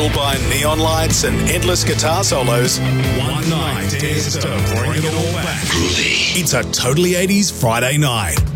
fueled by neon lights and endless guitar solos, one night dares to bring it all back. It's a Totally 80s Friday night.